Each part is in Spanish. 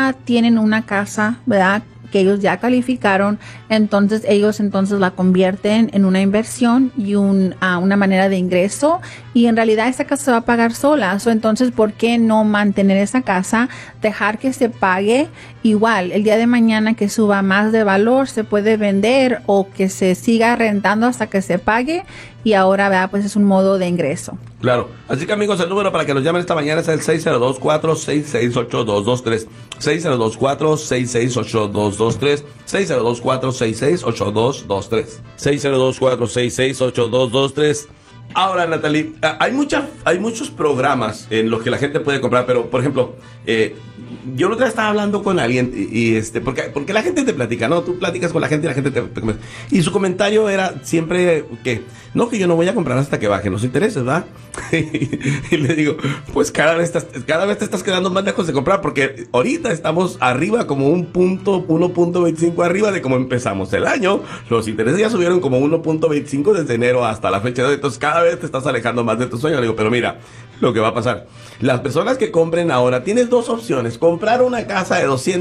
ya tienen una casa, ¿verdad?, que ellos ya calificaron, entonces ellos la convierten en una inversión y una manera de ingreso, y en realidad esa casa se va a pagar sola. Entonces, ¿por qué no mantener esa casa, dejar que se pague? Igual, el día de mañana que suba más de valor, se puede vender o que se siga rentando hasta que se pague, y ahora, ¿verdad?, pues es un modo de ingreso. Claro. Así que, amigos, el número para que nos llamen esta mañana es el 602-466-8223. 602-466-8223. 602-466-8223. 602-466-8223. Ahora, Natalie, hay muchos programas en los que la gente puede comprar, pero, por ejemplo, yo la otra vez estaba hablando con alguien porque la gente te platica, ¿no? Tú platicas con la gente y la gente te y su comentario era siempre que yo no voy a comprar hasta que bajen los intereses, ¿verdad? Y le digo, pues cada vez te estás quedando más lejos de comprar, porque ahorita estamos arriba como 1.25 arriba de cómo empezamos el año. Los intereses ya subieron como 1.25 desde enero hasta la fecha de hoy. Entonces cada vez te estás alejando más de tu sueño. Le digo, pero mira lo que va a pasar. Las personas que compren ahora, tienes dos opciones: comprar una casa de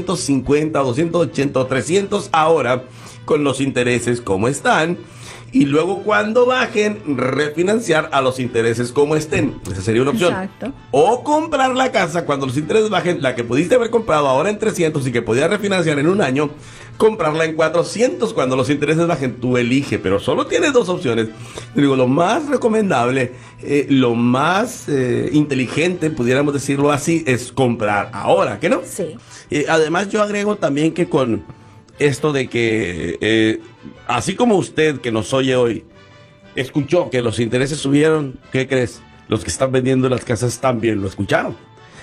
250, 280 o 300 ahora con los intereses como están, y luego cuando bajen, refinanciar a los intereses como estén. Esa sería una opción. Exacto. O comprar la casa cuando los intereses bajen, la que pudiste haber comprado ahora en 300 y que podías refinanciar en un año, comprarla en 400 cuando los intereses bajen. Tú elige, pero solo tienes dos opciones. Digo, lo más recomendable, lo más inteligente, pudiéramos decirlo así, es comprar ahora, ¿qué no? Sí. Además, yo agrego también que con esto de que, así como usted que nos oye hoy, escuchó que los intereses subieron, ¿qué crees? Los que están vendiendo las casas también lo escucharon.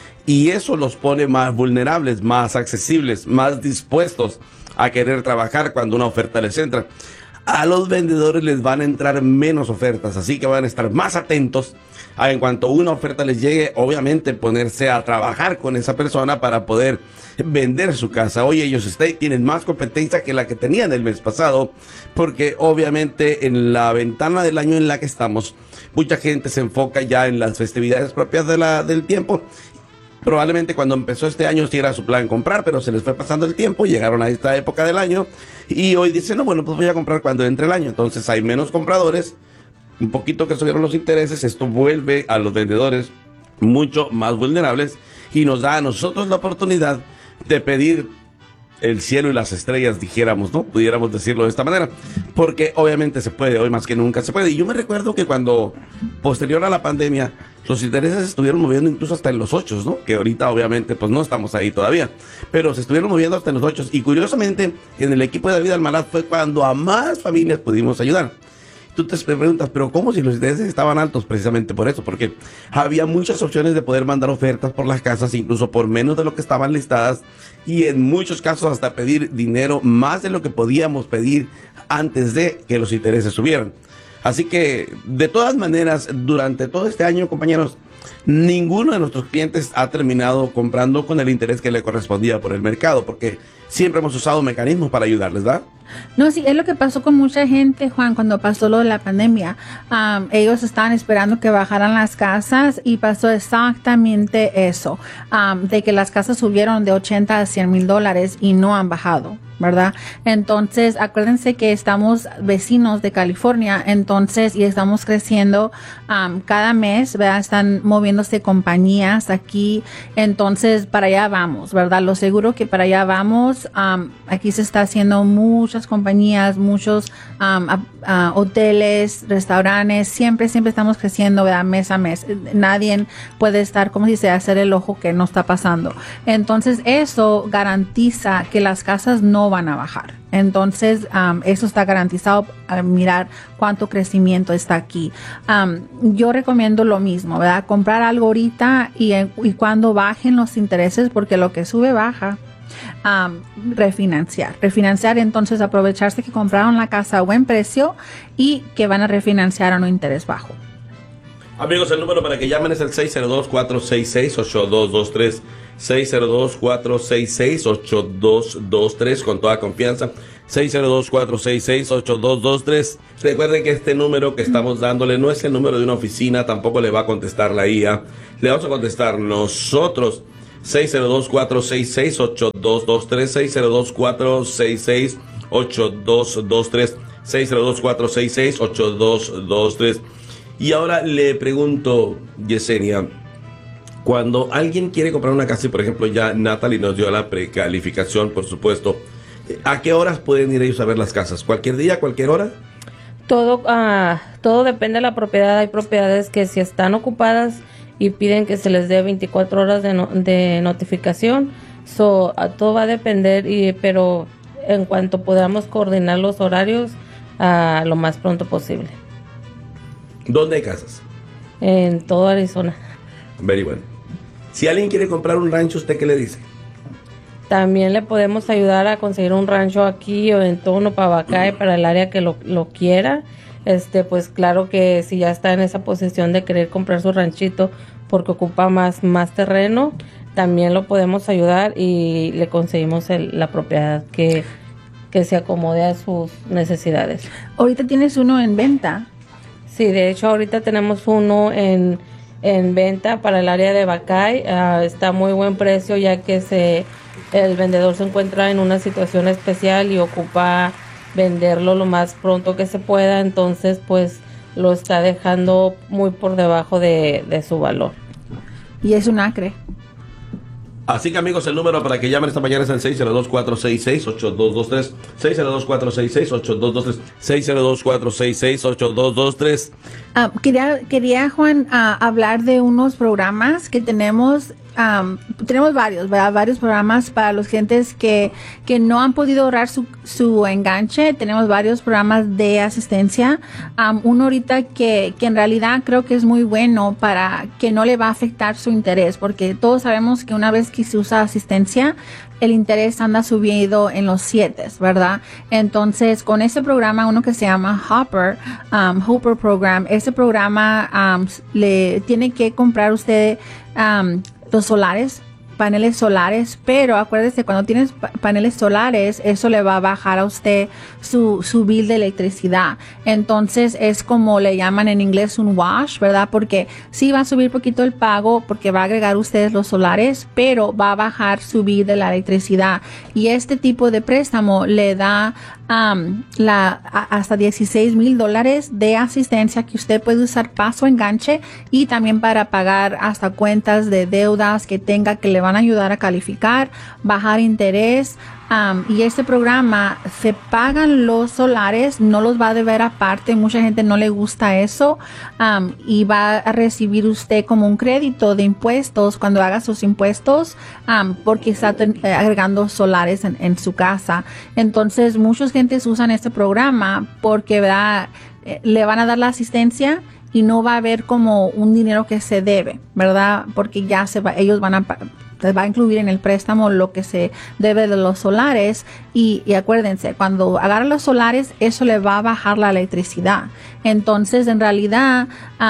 Y eso los pone más vulnerables, más accesibles, más dispuestos a querer trabajar cuando una oferta les entra. A los vendedores les van a entrar menos ofertas, así que van a estar más atentos a, en cuanto una oferta les llegue, obviamente ponerse a trabajar con esa persona para poder vender su casa. Hoy ellos tienen más competencia que la que tenían el mes pasado, porque obviamente en la ventana del año en la que estamos, mucha gente se enfoca ya en las festividades propias del tiempo. Probablemente cuando empezó este año sí era su plan comprar, pero se les fue pasando el tiempo, llegaron a esta época del año y hoy dicen, no, bueno, pues voy a comprar cuando entre el año. Entonces hay menos compradores, un poquito que subieron los intereses. Esto vuelve a los vendedores mucho más vulnerables y nos da a nosotros la oportunidad de pedir el cielo y las estrellas, dijéramos, ¿no? Pudiéramos decirlo de esta manera, porque obviamente se puede, hoy más que nunca se puede. Y yo me recuerdo que cuando, posterior a la pandemia, los intereses estuvieron moviendo incluso hasta en los 8, ¿no? Que ahorita obviamente pues no estamos ahí todavía, pero se estuvieron moviendo hasta en los 8. Y curiosamente, en el equipo de David Almaraz fue cuando a más familias pudimos ayudar. Tú te preguntas, pero ¿cómo si los intereses estaban altos? Precisamente por eso, porque había muchas opciones de poder mandar ofertas por las casas, incluso por menos de lo que estaban listadas, y en muchos casos hasta pedir dinero más de lo que podíamos pedir antes de que los intereses subieran. Así que, de todas maneras, durante todo este año, compañeros, ninguno de nuestros clientes ha terminado comprando con el interés que le correspondía por el mercado, porque siempre hemos usado mecanismos para ayudarles, ¿verdad? No, sí, es lo que pasó con mucha gente, Juan, cuando pasó lo de la pandemia. Ellos estaban esperando que bajaran las casas y pasó exactamente eso, de que las casas subieron de 80 a 100 mil dólares y no han bajado, ¿verdad? Entonces, acuérdense que estamos vecinos de California, entonces, y estamos creciendo cada mes, ¿verdad? Están moviéndose compañías aquí, entonces, para allá vamos, ¿verdad? Lo seguro que para allá vamos. Aquí se está haciendo muchas compañías, muchos hoteles, restaurantes, siempre estamos creciendo, ¿verdad? Mes a mes. Nadie puede estar, como se dice, hacer el ojo que no está pasando. Entonces, eso garantiza que las casas no van a bajar. Entonces, eso está garantizado al mirar cuánto crecimiento está aquí. Yo recomiendo lo mismo, ¿verdad? Comprar algo ahorita y cuando bajen los intereses, porque lo que sube baja. Refinanciar, entonces aprovecharse que compraron la casa a buen precio y que van a refinanciar a un interés bajo. Amigos, el número para que llamen es el 602-466-8223, 602-466-8223, con toda confianza, 602-466-8223. Recuerden que este número que estamos dándole no es el número de una oficina, tampoco le va a contestar la IA, le vamos a contestar nosotros. 602-466-8223, 602-466-8223, 602-466-8223. Y ahora le pregunto, Yesenia, cuando alguien quiere comprar una casa y, por ejemplo, ya Natalie nos dio la precalificación, por supuesto, ¿a qué horas pueden ir ellos a ver las casas? ¿Cualquier día, cualquier hora? Todo depende de la propiedad. Hay propiedades que si están ocupadas y piden que se les dé 24 horas de notificación. Todo va a depender, pero en cuanto podamos coordinar los horarios, lo más pronto posible. ¿Dónde hay casas? En todo Arizona. Very well. Si alguien quiere comprar un rancho, ¿usted qué le dice? También le podemos ayudar a conseguir un rancho aquí o en Tono, Pavacay, para el área que lo quiera. Pues claro que si ya está en esa posición de querer comprar su ranchito porque ocupa más terreno, también lo podemos ayudar y le conseguimos la propiedad que se acomode a sus necesidades. Ahorita tienes uno en venta. Sí, de hecho ahorita tenemos uno en venta para el área de Bacay. Está a muy buen precio, ya que el vendedor se encuentra en una situación especial y ocupa venderlo lo más pronto que se pueda, entonces pues lo está dejando muy por debajo de su valor. Y es un acre. Así que, amigos, el número para que llamen esta mañana es el 602-466-8223, 602-466-8223, 602-466-8223. Quería, Juan, hablar de unos programas que tenemos. Tenemos varios, ¿verdad? Varios programas para los clientes que no han podido ahorrar su enganche. Tenemos varios programas de asistencia. Uno ahorita que en realidad creo que es muy bueno para que no le va a afectar su interés, porque todos sabemos que una vez que se usa asistencia, el interés anda subido en los 7, ¿verdad? Entonces, con ese programa, uno que se llama Hopper Program, ese programa le tiene que comprar usted los paneles solares, pero acuérdese, cuando tienes paneles solares, eso le va a bajar a usted su bill de electricidad. Entonces es como le llaman en inglés un wash, ¿verdad? Porque sí va a subir poquito el pago porque va a agregar ustedes los solares, pero va a bajar su bill de la electricidad. Y este tipo de préstamo le da hasta $16,000 de asistencia que usted puede usar para su enganche y también para pagar hasta cuentas de deudas que tenga que le van a ayudar a calificar, bajar interés. Y este programa se pagan los solares, no los va a deber aparte. Mucha gente no le gusta eso, y va a recibir usted como un crédito de impuestos cuando haga sus impuestos, porque está agregando solares en su casa. Entonces muchas gentes usan este programa porque le van a dar la asistencia y no va a haber como un dinero que se debe, ¿verdad? Porque ya ellos va a incluir en el préstamo lo que se debe de los solares y acuérdense, cuando agarra los solares, eso le va a bajar la electricidad. Entonces, en realidad,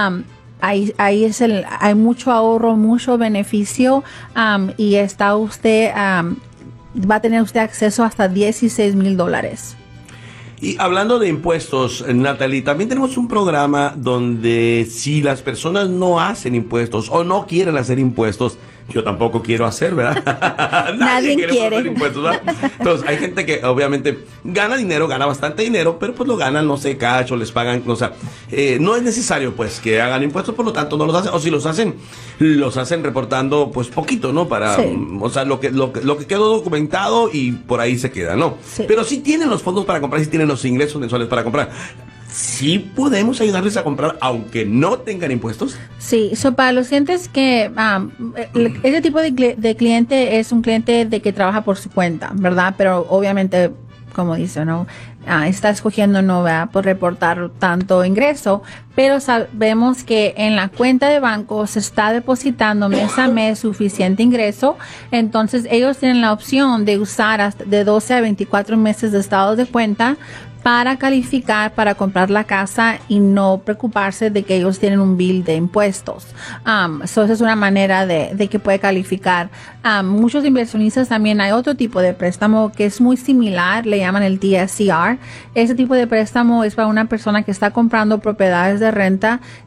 hay mucho ahorro, mucho beneficio, y va a tener usted acceso hasta $16,000. Y hablando de impuestos, Natalie, también tenemos un programa donde si las personas no hacen impuestos o no quieren hacer impuestos, yo tampoco quiero hacer, ¿verdad? Nadie quiere hacer impuestos, ¿verdad? Entonces, hay gente que obviamente gana bastante dinero, pero pues lo ganan, no sé, cash o les pagan, o sea, no es necesario pues que hagan impuestos, por lo tanto no los hacen, o si los hacen reportando pues poquito, ¿no? Para, sí. O sea, lo que quedó documentado y por ahí se queda, ¿no? Sí. Pero sí tienen los fondos para comprar, sí tienen los ingresos mensuales para comprar. ¿Sí podemos ayudarles a comprar aunque no tengan impuestos? Sí, para los clientes que ese tipo de cliente es un cliente de que trabaja por su cuenta, ¿verdad? Pero obviamente, como dice, ¿no? Está escogiendo no por reportar tanto ingreso, pero sabemos que en la cuenta de banco se está depositando mes a mes suficiente ingreso, entonces ellos tienen la opción de usar hasta de 12 a 24 meses de estado de cuenta para calificar para comprar la casa y no preocuparse de que ellos tienen un bill de impuestos. Esa es una manera de que puede calificar. Muchos inversionistas también hay otro tipo de préstamo que es muy similar, le llaman el DSCR. Ese tipo de préstamo es para una persona que está comprando propiedades de renta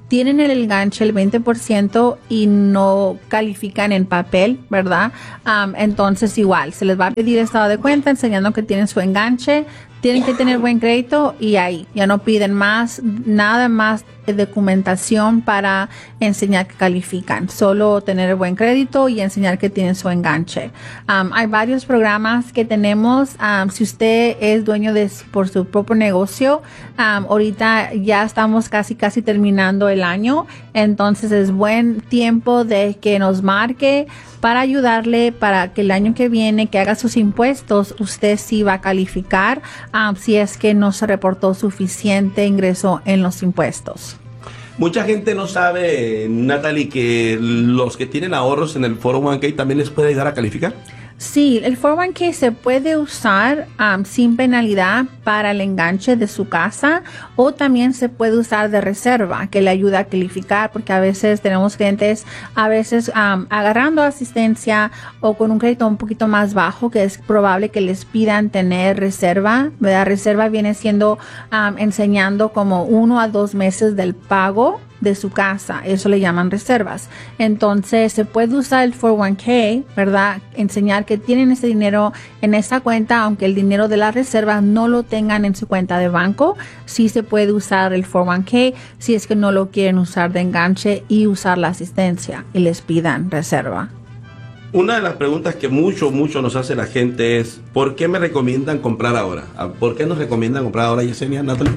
tienen el enganche el 20% y no califican en papel, ¿verdad? Entonces igual, se les va a pedir estado de cuenta enseñando que tienen su enganche, tienen que tener buen crédito y ahí ya no piden más, nada más de documentación para enseñar que califican, solo tener buen crédito y enseñar que tienen su enganche. Hay varios programas que tenemos. Si usted es dueño por su propio negocio, ahorita ya estamos casi terminando el año, entonces es buen tiempo de que nos marque para ayudarle para que el año que viene que haga sus impuestos, usted sí va a calificar si es que no se reportó suficiente ingreso en los impuestos. Mucha gente no sabe, Natalie, que los que tienen ahorros en el 401k también les puede ayudar a calificar. Sí, el 401k se puede usar sin penalidad para el enganche de su casa, o también se puede usar de reserva que le ayuda a calificar, porque a veces tenemos clientes agarrando asistencia o con un crédito un poquito más bajo, que es probable que les pidan tener reserva, ¿verdad? Reserva viene siendo enseñando como 1 a 2 meses del pago de su casa, eso le llaman reservas. Entonces se puede usar el 401k, ¿verdad? Enseñar que tienen ese dinero en esa cuenta, aunque el dinero de las reservas no lo tengan en su cuenta de banco. Sí se puede usar el 401k si es que no lo quieren usar de enganche y usar la asistencia y les pidan reserva. Una de las preguntas que mucho nos hace la gente es, ¿por qué me recomiendan comprar ahora? ¿Por qué nos recomiendan comprar ahora, Yesenia, Natalie?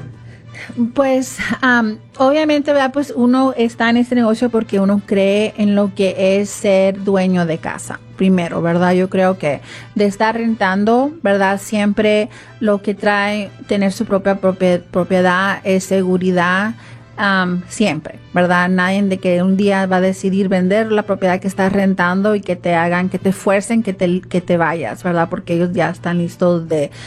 Pues obviamente, ¿verdad? Pues uno está en este negocio porque uno cree en lo que es ser dueño de casa. Primero, ¿verdad? Yo creo que de estar rentando, ¿verdad? Siempre lo que trae tener su propia propiedad es seguridad. Siempre, ¿verdad? Nadie de que un día va a decidir vender la propiedad que estás rentando y que te hagan, que te fuercen que te vayas, ¿verdad? Porque ellos ya están listos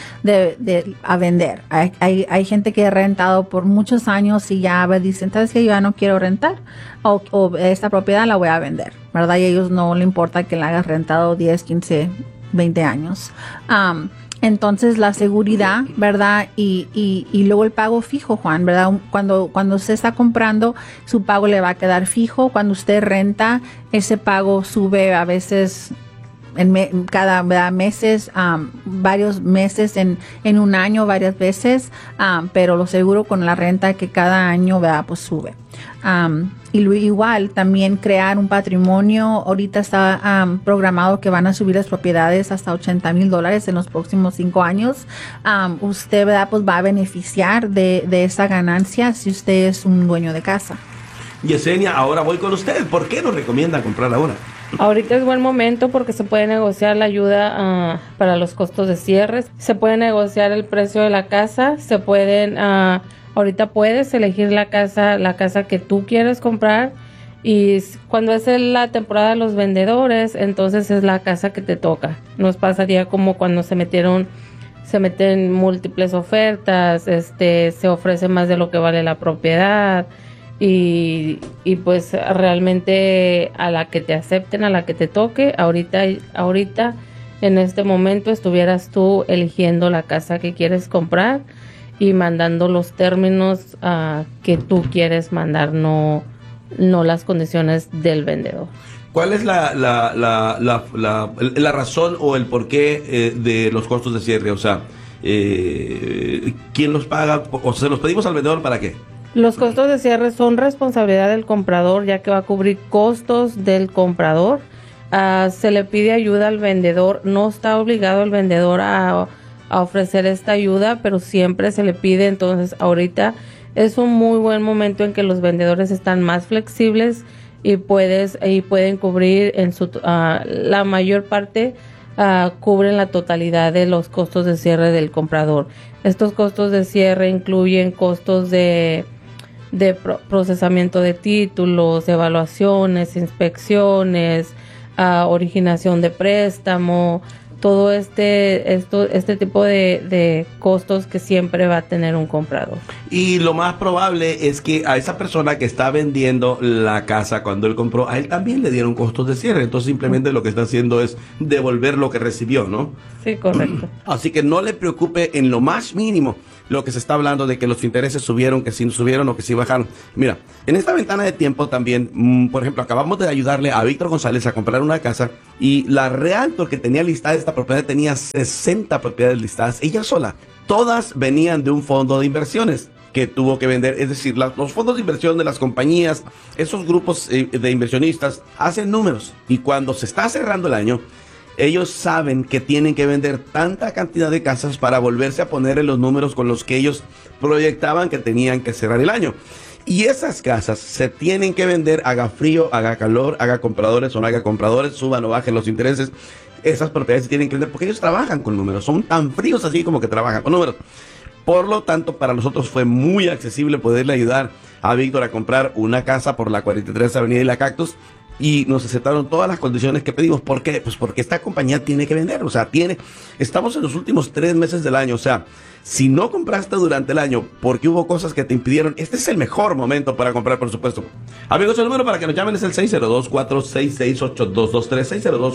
a vender. Hay gente que ha rentado por muchos años y ya dicen, ¿sabes qué? Yo ya no quiero rentar o esta propiedad la voy a vender, ¿verdad? Y a ellos no le importa que la hayas rentado 10, 15, 20 años. Entonces la seguridad, ¿verdad? Y luego el pago fijo, Juan, ¿verdad? Cuando usted está comprando, su pago le va a quedar fijo. Cuando usted renta, ese pago sube a veces cada meses, varios meses en un año, varias veces, pero lo seguro con la renta que cada año, ¿verdad? Pues sube. Y igual también crear un patrimonio. Ahorita está programado que van a subir las propiedades hasta $80,000 en los próximos 5 años. Usted, ¿verdad? Pues va a beneficiar de esa ganancia si usted es un dueño de casa. Yesenia, ahora voy con usted. ¿Por qué nos recomienda comprar ahora? Ahorita es buen momento porque se puede negociar la ayuda para los costos de cierre. Se puede negociar el precio de la casa. Se pueden... ahorita puedes elegir la casa que tú quieres comprar, y cuando es la temporada de los vendedores, entonces es la casa que te toca. Nos pasaría como cuando se meten múltiples ofertas, se ofrece más de lo que vale la propiedad, y pues realmente a la que te acepten, a la que te toque, ahorita en este momento estuvieras tú eligiendo la casa que quieres comprar y mandando los términos que tú quieres mandar, no las condiciones del vendedor. ¿Cuál es la razón o el porqué de los costos de cierre? O sea, ¿quién los paga? ¿O se los pedimos al vendedor para qué? Los costos de cierre son responsabilidad del comprador, ya que va a cubrir costos del comprador. Se le pide ayuda al vendedor. No está obligado el vendedor a ofrecer esta ayuda, pero siempre se le pide. Entonces ahorita es un muy buen momento en que los vendedores están más flexibles y pueden cubrir la mayor parte, cubren la totalidad de los costos de cierre del comprador. Estos costos de cierre incluyen costos de procesamiento de títulos, evaluaciones, inspecciones, originación de préstamo, todo este tipo de costos que siempre va a tener un comprador. Y lo más probable es que a esa persona que está vendiendo la casa cuando él compró, a él también le dieron costos de cierre. Entonces simplemente lo que está haciendo es devolver lo que recibió, ¿no? Sí, correcto. Así que no le preocupe en lo más mínimo lo que se está hablando de que los intereses subieron, que si subieron o que si bajaron. Mira, en esta ventana de tiempo también, por ejemplo, acabamos de ayudarle a Víctor González a comprar una casa y la Realtor que tenía listada esta propiedad tenía 60 propiedades listadas, ella sola. Todas venían de un fondo de inversiones que tuvo que vender, es decir, los fondos de inversión de las compañías, esos grupos de inversionistas hacen números y cuando se está cerrando el año, ellos saben que tienen que vender tanta cantidad de casas para volverse a poner en los números con los que ellos proyectaban que tenían que cerrar el año. Y esas casas se tienen que vender, haga frío, haga calor, haga compradores o no haga compradores, suban o bajen los intereses. Esas propiedades se tienen que vender porque ellos trabajan con números, son tan fríos así como que trabajan con números. Por lo tanto, para nosotros fue muy accesible poderle ayudar a Víctor a comprar una casa por la 43 Avenida y la Cactus. Y nos aceptaron todas las condiciones que pedimos. ¿Por qué? Pues porque esta compañía tiene que vender. O sea, estamos en los últimos 3 meses del año. O sea, si no compraste durante el año porque hubo cosas que te impidieron, este es el mejor momento para comprar, por supuesto. Amigos, el número para que nos llamen es el 602-466-8223,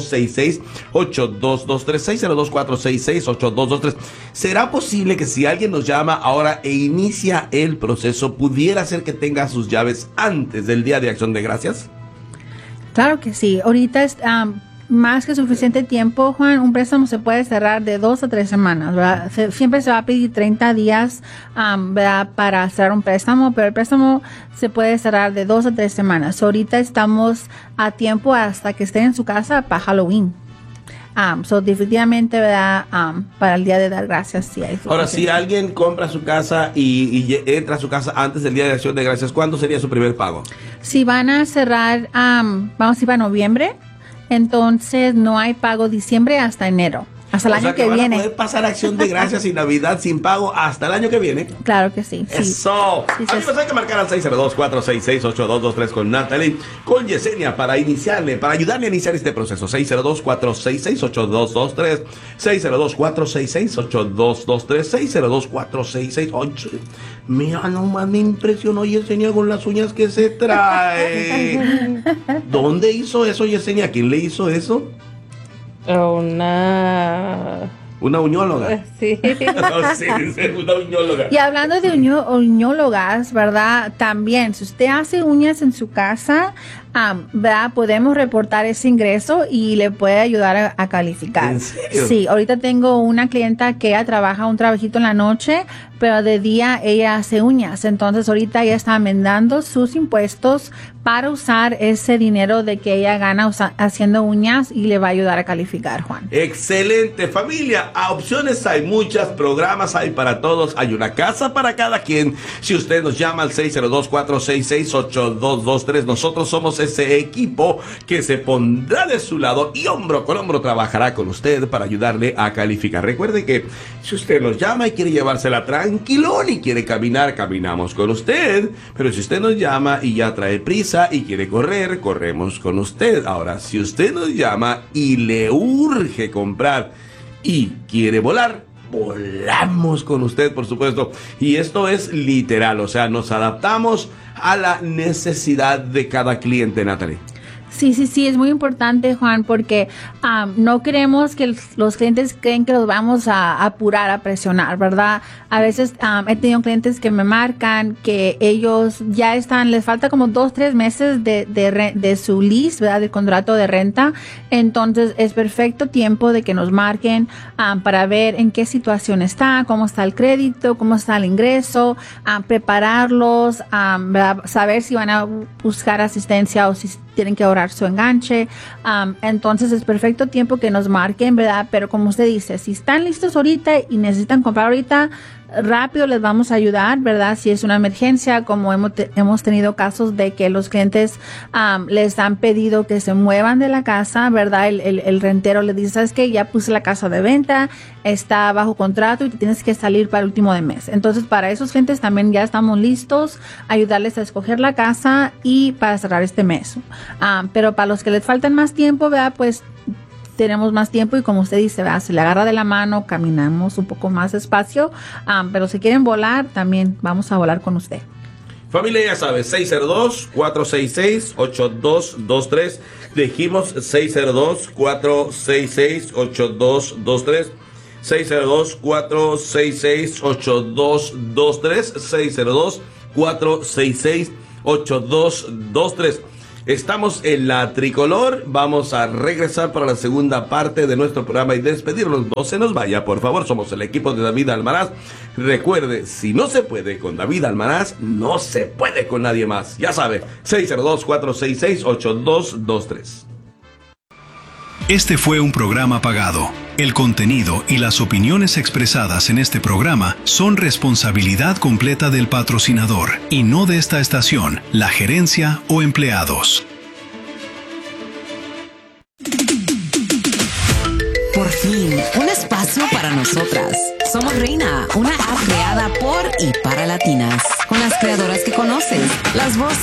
602-466-8223, 602-466-8223. ¿Será posible que si alguien nos llama ahora e inicia el proceso, pudiera ser que tenga sus llaves antes del Día de Acción de Gracias? Claro que sí. Ahorita es más que suficiente tiempo, Juan. Un préstamo se puede cerrar de 2 a 3 semanas, ¿verdad? Siempre se va a pedir 30 días, ¿verdad? Para cerrar un préstamo, pero el préstamo se puede cerrar de 2 a 3 semanas. Ahorita estamos a tiempo hasta que estén en su casa para Halloween. Definitivamente, ¿verdad? Para el Día de Dar Gracias, sí hay. Ahora, si alguien compra su casa y entra a su casa antes del Día de Acción de Gracias, ¿cuándo sería su primer pago? Si van a cerrar, vamos a ir para noviembre, entonces no hay pago diciembre hasta enero. Hasta el año que viene. ¿Van a poder pasar Acción de Gracias y Navidad sin pago hasta el año que viene? Claro que sí. ¡Eso! Sí, amigos, hay que marcar al 602-466-8223 con Natalie, con Yesenia, para ayudarle a iniciar este proceso. 602-466-8223, 602-466-8223, 602-466-8. Mira, nomás me impresionó Yesenia con las uñas que se trae. ¿Dónde hizo eso, Yesenia? ¿Quién le hizo eso? Una uñóloga. Sí. No, sí, una uñóloga. Y hablando de uñólogas, ¿verdad? También, si usted hace uñas en su casa, ¿verdad? Podemos reportar ese ingreso y le puede ayudar a calificar. ¿En serio? Sí, ahorita tengo una clienta que ella trabaja un trabajito en la noche, pero de día ella hace uñas. Entonces ahorita ella está amendando sus impuestos para usar ese dinero de que ella gana haciendo uñas y le va a ayudar a calificar, Juan. Excelente, familia. Opciones hay muchas, programas hay para todos, hay una casa para cada quien. Si usted nos llama al 602-466-8223, nosotros somos ese equipo que se pondrá de su lado y hombro con hombro trabajará con usted para ayudarle a calificar. Recuerde que si usted nos llama y quiere llevársela tranquilón y quiere caminar, caminamos con usted. Pero si usted nos llama y ya trae prisa y quiere correr, corremos con usted. Ahora, si usted nos llama y le urge comprar y quiere volar, volamos con usted, por supuesto. Y esto es literal, o sea, nos adaptamos a la necesidad de cada cliente, Natalie. Sí, es muy importante, Juan, porque no queremos que los clientes creen que los vamos a apurar, a presionar, ¿verdad? A veces he tenido clientes que me marcan que ellos ya les falta como 2-3 meses de su lease, ¿verdad? Del contrato de renta. Entonces es perfecto tiempo de que nos marquen para ver en qué situación está, cómo está el crédito, cómo está el ingreso, prepararlos, ¿verdad? Saber si van a buscar asistencia o si tienen que ahorrar su enganche. Entonces es perfecto tiempo que nos marquen, ¿verdad? Pero como usted dice, si están listos ahorita y necesitan comprar ahorita, rápido les vamos a ayudar, ¿verdad? Si es una emergencia, como hemos tenido casos de que los clientes les han pedido que se muevan de la casa, ¿verdad? El rentero le dice, ¿sabes qué? Ya puse la casa de venta, está bajo contrato y te tienes que salir para el último de mes. Entonces, para esos clientes también ya estamos listos a ayudarles a escoger la casa y para cerrar este mes. Pero para los que les faltan más tiempo, ¿verdad? Pues tenemos más tiempo y como usted dice, ¿verdad? Se le agarra de la mano, caminamos un poco más despacio, pero si quieren volar, también vamos a volar con usted. Familia, ya sabes, 602-466-8223. Dijimos 602-466-8223. 602-466-8223. 602-466-8223. Estamos en la Tricolor. Vamos a regresar para la segunda parte de nuestro programa y despedirnos. No se nos vaya, por favor. Somos el equipo de David Almaraz. Recuerde, si no se puede con David Almaraz, no se puede con nadie más. Ya sabe, 602-466-8223. Este fue un programa pagado. El contenido y las opiniones expresadas en este programa son responsabilidad completa del patrocinador y no de esta estación, la gerencia o empleados. Por fin, un espacio para nosotras. Somos Reina, una app creada por y para latinas, con las creadoras que conoces, las voces